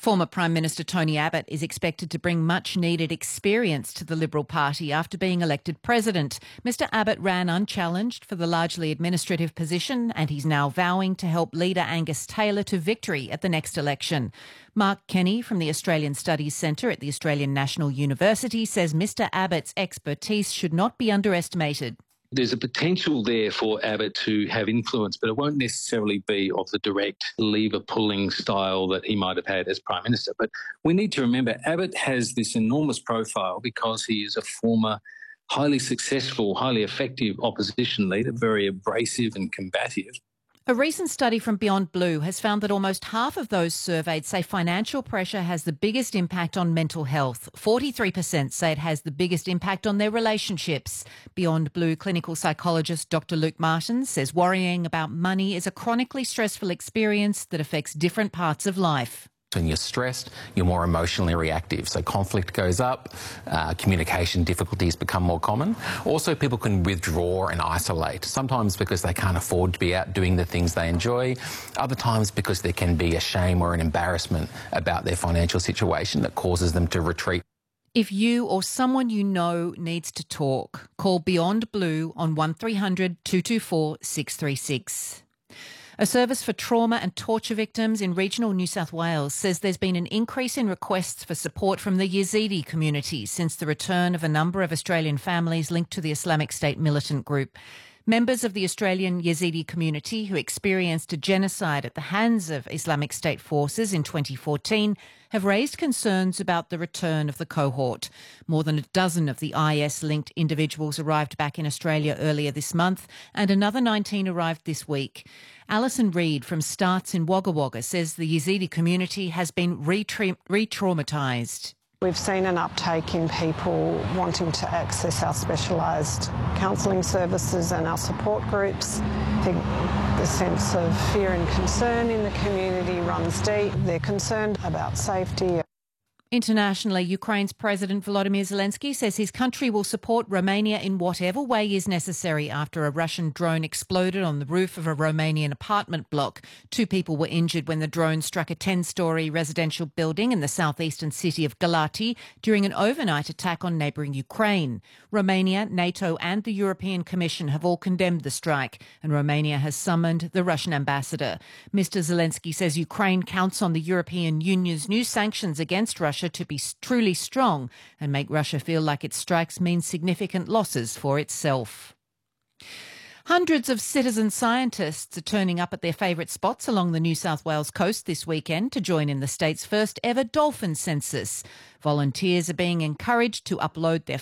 Former Prime Minister Tony Abbott is expected to bring much-needed experience to the Liberal Party after being elected president. Mr Abbott ran unchallenged for the largely administrative position, and he's now vowing to help leader Angus Taylor to victory at the next election. Mark Kenny from the Australian Studies Centre at the Australian National University says Mr Abbott's expertise should not be underestimated. There's a potential there for Abbott to have influence, but it won't necessarily be of the direct lever-pulling style that he might have had as Prime Minister. But we need to remember Abbott has this enormous profile because he is a former highly successful, highly effective opposition leader, very abrasive and combative. A recent study from Beyond Blue has found that almost half of those surveyed say financial pressure has the biggest impact on mental health. 43% say it has the biggest impact on their relationships. Beyond Blue clinical psychologist Dr Luke Martin says worrying about money is a chronically stressful experience that affects different parts of life. When you're stressed, you're more emotionally reactive. So conflict goes up, communication difficulties become more common. Also, people can withdraw and isolate, sometimes because they can't afford to be out doing the things they enjoy, other times because there can be a shame or an embarrassment about their financial situation that causes them to retreat. If you or someone you know needs to talk, call Beyond Blue on 1300 224 636. A service for trauma and torture victims in regional New South Wales says there's been an increase in requests for support from the Yazidi community since the return of a number of Australian families linked to the Islamic State militant group. Members of the Australian Yazidi community who experienced a genocide at the hands of Islamic State forces in 2014 have raised concerns about the return of the cohort. More than a dozen of the IS-linked individuals arrived back in Australia earlier this month, and another 19 arrived this week. Alison Reid from Starts in Wagga Wagga says the Yazidi community has been re-traumatised. We've seen an uptake in people wanting to access our specialised counselling services and our support groups. I think the sense of fear and concern in the community runs deep. They're concerned about safety. Internationally, Ukraine's President Volodymyr Zelensky says his country will support Romania in whatever way is necessary after a Russian drone exploded on the roof of a Romanian apartment block. 2 people were injured when the drone struck a 10-storey residential building in the southeastern city of Galati during an overnight attack on neighbouring Ukraine. Romania, NATO and the European Commission have all condemned the strike, and Romania has summoned the Russian ambassador. Mr Zelensky says Ukraine counts on the European Union's new sanctions against Russia to be truly strong and make Russia feel like its strikes mean significant losses for itself. Hundreds of citizen scientists are turning up at their favourite spots along the New South Wales coast this weekend to join in the state's first ever dolphin census. Volunteers are being encouraged to upload their